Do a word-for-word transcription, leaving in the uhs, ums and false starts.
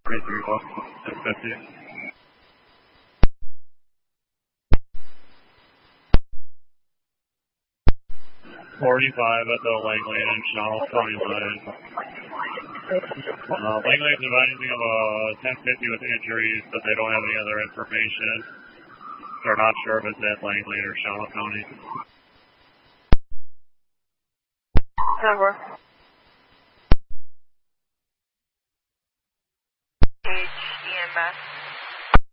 three one, ten fifty. forty-five at the Langley and Shawnee County line. Uh, Langley is advising of a ten fifty with injuries, but they don't have any other information. They're not sure if it's at Langley or Shawnee County. Number.